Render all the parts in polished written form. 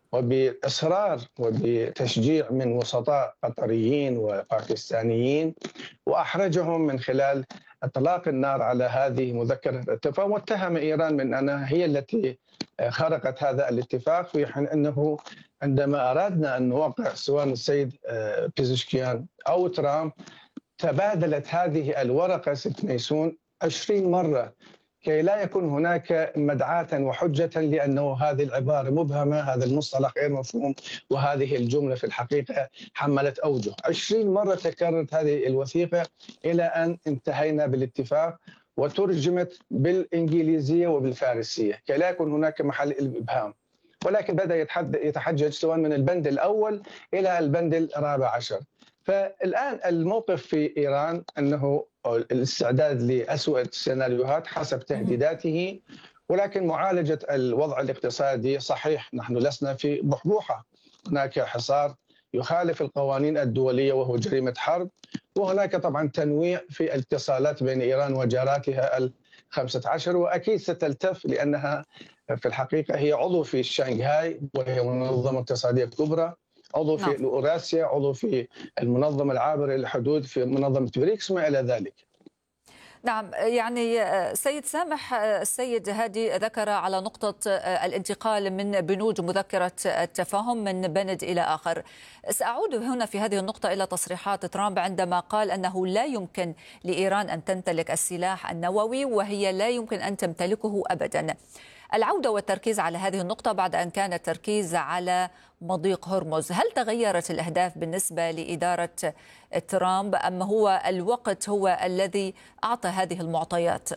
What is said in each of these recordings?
وبإصرار وبتشجيع من وسطاء قطريين وباكستانيين، وأحرجهم من خلال إطلاق النار على هذه مذكرة الاتفاق، واتهم إيران من أنها هي التي خرقت هذا الاتفاق، في حين أنه عندما أردنا أن نوقع سواء السيد بيزشكيان أو ترامب تبادلت هذه الورقة ست ميسون 20 مرة كي لا يكون هناك مدعاة وحجة، لأنه هذه العبارة مبهمة، هذا المصطلح غير مفهوم، وهذه الجملة في الحقيقة حملت أوجه. 20 مرة تكررت هذه الوثيقة إلى أن انتهينا بالاتفاق وترجمت بالإنجليزية وبالفارسية كي لا يكون هناك محل الإبهام، ولكن بدأ يتحجج سواء من البند الأول إلى البند الرابع عشر. فالآن الموقف في إيران أنه الاستعداد لأسوأ السيناريوهات حسب تهديداته، ولكن معالجة الوضع الاقتصادي صحيح نحن لسنا في بحبوحة، هناك حصار يخالف القوانين الدولية وهو جريمة حرب، وهناك طبعا تنويع في الاتصالات بين إيران وجاراتها 15، وأكيد ستلتف لأنها في الحقيقة هي عضو في شنغهاي وهي منظمة اقتصادية كبرى، عضو في أوراسيا، عضو في المنظمة العابرة للحدود في منظمة بريكس، ما إلى ذلك. نعم، يعني سيد سامح، السيد هادي ذكر على نقطة الانتقال من بنود مذكرة التفاهم من بند إلى آخر. سأعود هنا في هذه النقطة إلى تصريحات ترامب عندما قال أنه لا يمكن لإيران أن تمتلك السلاح النووي وهي لا يمكن أن تمتلكه أبدا. العودة والتركيز على هذه النقطة بعد أن كان التركيز على مضيق هرمز، هل تغيرت الأهداف بالنسبة لإدارة ترامب أم هو الوقت هو الذي أعطى هذه المعطيات؟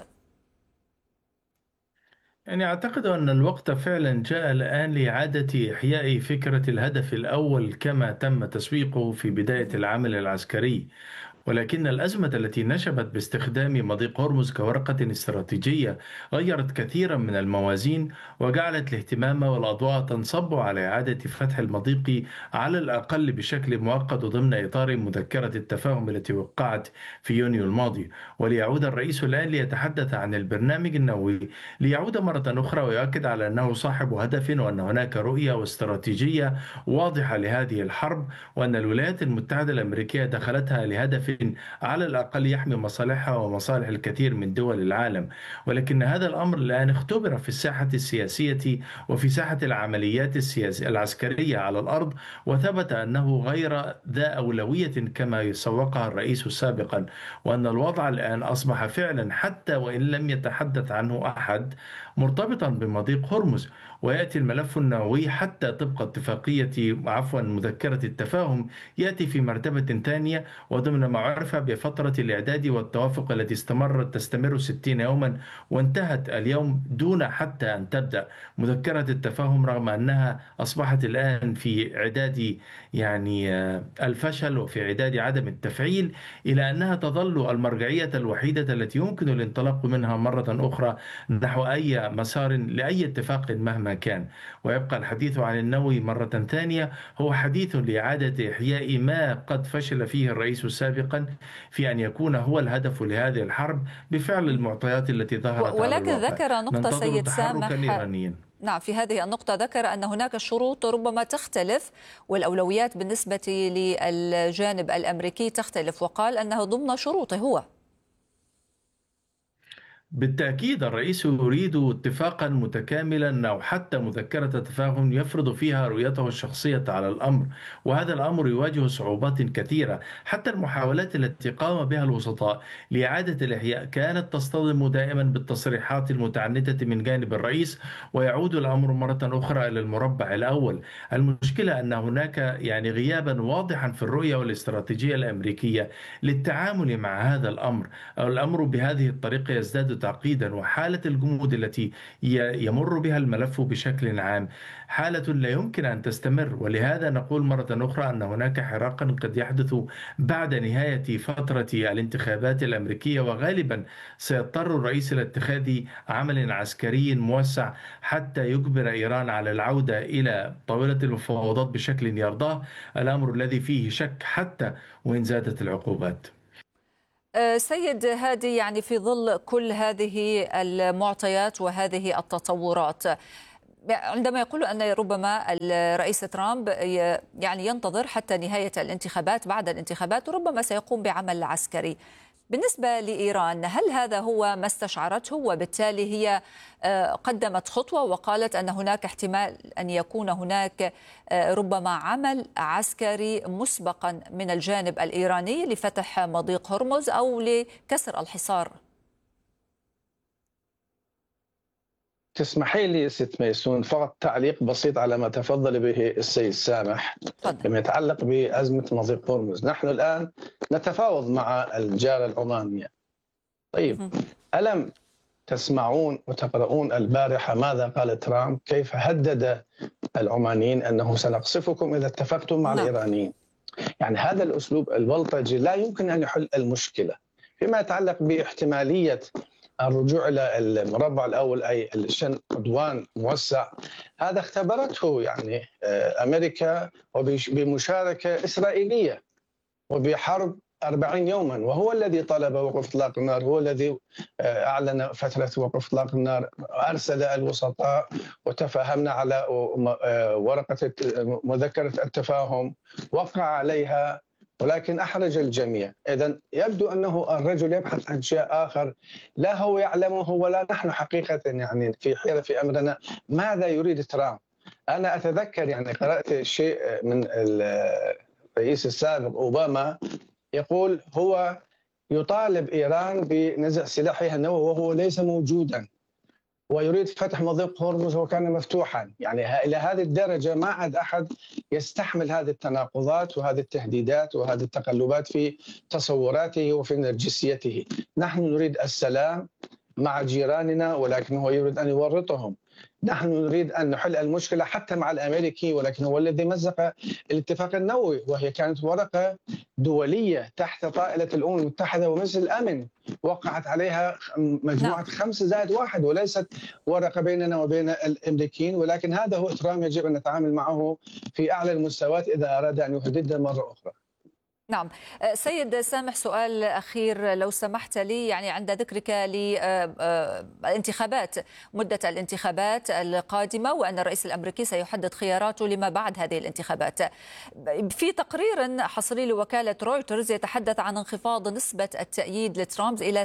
يعني أعتقد أن الوقت فعلا جاء الآن لإعادة إحياء فكرة الهدف الأول كما تم تسويقه في بداية العمل العسكري، ولكن الأزمة التي نشبت باستخدام مضيق هرمز كورقة استراتيجية غيرت كثيرا من الموازين وجعلت الاهتمام والأضواء تنصب على إعادة فتح المضيق على الأقل بشكل مؤقت ضمن إطار مذكرة التفاهم التي وقعت في يونيو الماضي. وليعود الرئيس الآن ليتحدث عن البرنامج النووي ليعود مرة أخرى ويؤكد على أنه صاحب هدف وأن هناك رؤية واستراتيجية واضحة لهذه الحرب، وأن الولايات المتحدة الأمريكية دخلتها لهدف على الأقل يحمي مصالحها ومصالح الكثير من دول العالم. ولكن هذا الأمر الآن اختبر في الساحة السياسية وفي ساحة العمليات العسكرية على الأرض، وثبت أنه غير ذا أولوية كما سوقها الرئيس سابقا، وأن الوضع الآن أصبح فعلا حتى وإن لم يتحدث عنه أحد مرتبطا بمضيق هرمز. ويأتي الملف النووي حتى طبق مذكرة التفاهم يأتي في مرتبة ثانية وضمن ما عرف بفترة الإعداد والتوافق التي تستمر 60 يوما، وانتهت اليوم دون حتى أن تبدأ مذكرة التفاهم، رغم أنها أصبحت الآن في إعداد الفشل وفي إعداد عدم التفعيل، إلى أنها تظل المرجعية الوحيدة التي يمكن الانطلاق منها مرة أخرى نحو أي مسار لأي اتفاق مهما كان. ويبقى الحديث عن النووي مرة ثانية هو حديث لإعادة إحياء ما قد فشل فيه الرئيس سابقا في أن يكون هو الهدف لهذه الحرب بفعل المعطيات التي ظهرت على ولكن الواقع. ذكر نقطة سيد سامح، نعم، في هذه النقطة ذكر أن هناك شروط ربما تختلف والأولويات بالنسبة للجانب الأمريكي تختلف، وقال أنه ضمن شروطه هو. بالتأكيد الرئيس يريد اتفاقا متكاملا أو حتى مذكرة تفاهم يفرض فيها رؤيته الشخصية على الأمر، وهذا الأمر يواجه صعوبات كثيرة. حتى المحاولات التي قام بها الوسطاء لإعادة الإحياء كانت تصطدم دائما بالتصريحات المتعنتة من جانب الرئيس، ويعود الأمر مرة أخرى إلى المربع الأول. المشكلة أن هناك غيابا واضحا في الرؤية والاستراتيجية الأمريكية للتعامل مع هذا الأمر. الأمر بهذه الطريقة يزداد تعقيدا، وحالة الجمود التي يمر بها الملف بشكل عام حالة لا يمكن أن تستمر. ولهذا نقول مرة أخرى أن هناك حراقا قد يحدث بعد نهاية فترة الانتخابات الأمريكية، وغالبا سيضطر الرئيس إلى اتخاذ عمل عسكري موسع حتى يجبر إيران على العودة إلى طاولة المفاوضات بشكل يرضاه، الأمر الذي فيه شك حتى وإن زادت العقوبات. سيد هادي، في ظل كل هذه المعطيات وهذه التطورات، عندما يقول أن ربما الرئيس ترامب يعني ينتظر حتى نهاية الانتخابات، بعد الانتخابات ربما سيقوم بعمل عسكري. بالنسبة لإيران، هل هذا هو ما استشعرته وبالتالي هي قدمت خطوة وقالت أن هناك احتمال أن يكون هناك ربما عمل عسكري مسبقا من الجانب الإيراني لفتح مضيق هرمز أو لكسر الحصار؟ تسمحي لي ست ميسون فقط تعليق بسيط على ما تفضل به السيد سامح فيما يتعلق بأزمة مضيق هرمز. نحن الآن نتفاوض مع الجارة العمانية. طيب، ألم تسمعون وتقرؤون البارحة ماذا قال ترامب؟ كيف هدد العمانيين أنه سنقصفكم إذا اتفقتم مع الإيرانيين. يعني هذا الأسلوب البلطجي لا يمكن أن يحل المشكلة. فيما يتعلق باحتمالية الرجوع إلى المربع الأول أي الشن عدوان موسع، هذا اختبرته يعني أمريكا وبمشاركة إسرائيلية وبحرب 40 يوما، وهو الذي طلب وقف اطلاق النار، هو الذي اعلن فتره وقف اطلاق النار، ارسل الوسطاء وتفاهمنا على ورقه مذكره التفاهم، وقع عليها ولكن احرج الجميع. اذا يبدو انه الرجل يبحث عن شيء اخر لا هو يعلمه ولا نحن حقيقه يعني في حيره في امرنا ماذا يريد ترامب. انا اتذكر يعني قرات شيء من الرئيس السابق اوباما يقول هو يطالب إيران بنزع سلاحها النووي وهو ليس موجودا، ويريد فتح مضيق هرمز وكان مفتوحا. يعني إلى هذه الدرجة ما عاد أحد يستحمل هذه التناقضات وهذه التهديدات وهذه التقلبات في تصوراته وفي نرجسيته. نحن نريد السلام مع جيراننا ولكن هو يريد أن يورطهم. نحن نريد أن نحل المشكلة حتى مع الأمريكي ولكن هو الذي مزق الاتفاق النووي، وهي كانت ورقة دولية تحت طائلة الأمم المتحدة ومجلس الأمن، وقعت عليها مجموعة 5+1 وليست ورقة بيننا وبين الأمريكيين. ولكن هذا هو ترامب يجب أن نتعامل معه في أعلى المستويات إذا أراد أن يهددنا مرة أخرى. نعم. سيد سامح، سؤال أخير لو سمحت لي، يعني عند ذكرك للانتخابات، مدة الانتخابات القادمة وأن الرئيس الأمريكي سيحدد خياراته لما بعد هذه الانتخابات، في تقرير حصري لوكالة رويترز يتحدث عن انخفاض نسبة التأييد لترامب إلى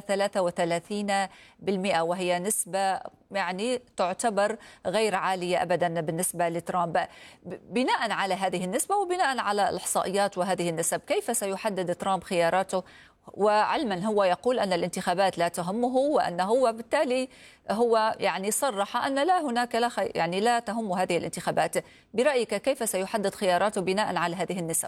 33%، وهي نسبة يعني تعتبر غير عالية أبدا بالنسبة لترامب. بناء على هذه النسبة وبناء على الإحصائيات وهذه النسب، كيف سيحدد ترامب خياراته؟ وعلما هو يقول أن الانتخابات لا تهمه وأنه وبالتالي هو يعني صرح أن لا هناك يعني لا تهم هذه الانتخابات. برأيك كيف سيحدد خياراته بناء على هذه النسب؟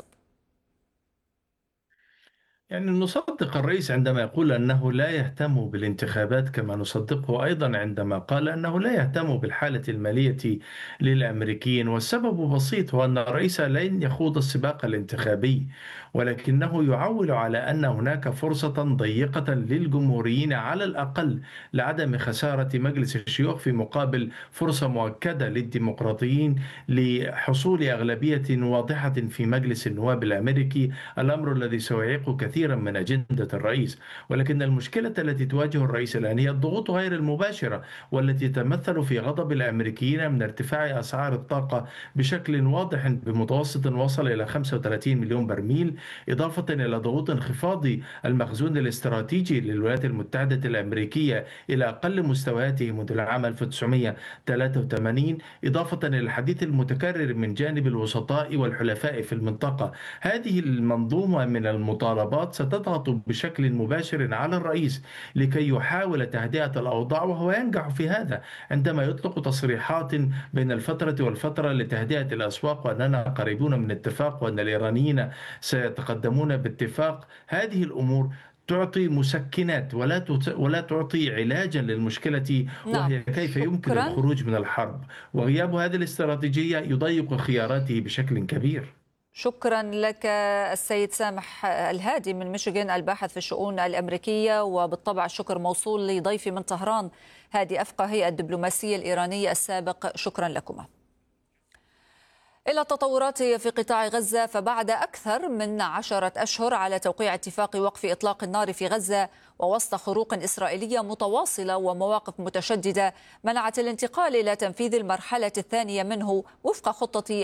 يعني نصدق الرئيس عندما يقول أنه لا يهتم بالانتخابات، كما نصدقه أيضا عندما قال أنه لا يهتم بالحالة المالية للأمريكيين. والسبب بسيط، هو أن الرئيس لن يخوض السباق الانتخابي، ولكنه يعول على أن هناك فرصة ضيقة للجمهوريين على الأقل لعدم خسارة مجلس الشيوخ، في مقابل فرصة مؤكدة للديمقراطيين لحصول أغلبية واضحة في مجلس النواب الأمريكي، الأمر الذي سيعيق كثيرا من أجندة الرئيس. ولكن المشكلة التي تواجه الرئيس الآن هي الضغوط غير المباشرة، والتي تتمثل في غضب الأمريكيين من ارتفاع أسعار الطاقة بشكل واضح بمتوسط وصل إلى 35 مليون برميل، إضافة إلى ضغوط انخفاض المخزون الاستراتيجي للولايات المتحدة الأمريكية إلى أقل مستوياته منذ العام 1983، إضافة إلى الحديث المتكرر من جانب الوسطاء والحلفاء في المنطقة. هذه المنظومة من المطالبات ستضغط بشكل مباشر على الرئيس لكي يحاول تهدئة الأوضاع، وهو ينجح في هذا عندما يطلق تصريحات بين الفترة والفترة لتهدئة الأسواق وأننا قريبون من اتفاق وأن الإيرانيين سيتقدمون باتفاق. هذه الأمور تعطي مسكنات ولا تعطي علاجا للمشكلة، وهي كيف يمكن الخروج من الحرب. وغياب هذه الاستراتيجية يضيق خياراته بشكل كبير. شكرا لك السيد سامح الهادي من ميشيغان، الباحث في الشؤون الأمريكية، وبالطبع الشكر موصول لضيفي من طهران هادي أفقه، هيئة الدبلوماسية الإيرانية السابق. شكرا لكما. إلى التطورات في قطاع غزة، فبعد أكثر من 10 أشهر على توقيع اتفاق وقف إطلاق النار في غزة ووسط خروق إسرائيلية متواصلة ومواقف متشددة منعت الانتقال إلى تنفيذ المرحلة الثانية منه وفق خطة